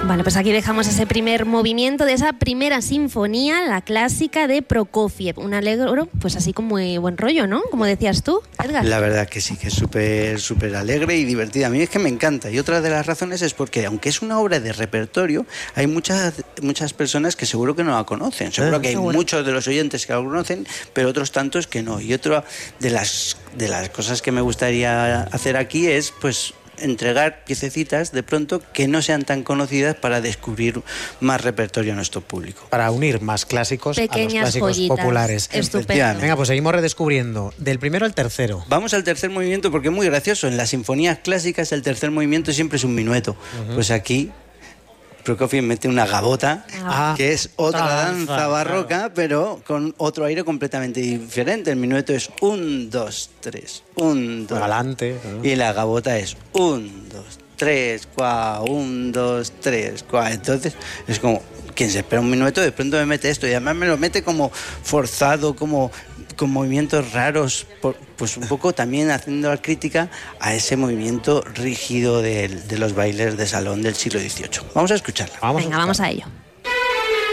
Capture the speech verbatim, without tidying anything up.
Vale, pues aquí dejamos ese primer movimiento de esa primera sinfonía, la clásica de Prokofiev. Un alegro, pues así como muy buen rollo, ¿no? Como decías tú, Edgar. La verdad que sí, que es súper, súper alegre y divertida. A mí es que me encanta. Y otra de las razones es porque, aunque es una obra de repertorio, hay muchas, muchas personas que seguro que no la conocen. Seguro ¿Eh? que hay Seguro. muchos de los oyentes que la conocen, pero otros tantos que no. Y otra de las, de las cosas que me gustaría hacer aquí es, pues, entregar piececitas de pronto que no sean tan conocidas para descubrir más repertorio a nuestro público. Para unir más clásicos a los Pequeñas clásicos joyitas. populares. Estupendo. Venga, pues seguimos redescubriendo. Del primero al tercero. Vamos al tercer movimiento porque es muy gracioso. En las sinfonías clásicas el tercer movimiento siempre es un minueto. Uh-huh. Pues aquí Prokofiev mete una gavota, Ah, que es otra otra danza, danza, barroca, claro. pero con otro aire completamente diferente. El minueto es un, dos, tres, un, dos. Galante. ¿no? Y la gavota es un, dos, tres, cua, un, dos, tres, cua. Entonces es como, quien se espera un minuto de pronto me mete esto y además me lo mete como forzado, como con movimientos raros, por, pues un poco también haciendo la crítica a ese movimiento rígido de, de los bailes de salón del siglo dieciocho. Vamos a escucharla. Vamos Venga, a vamos a ello.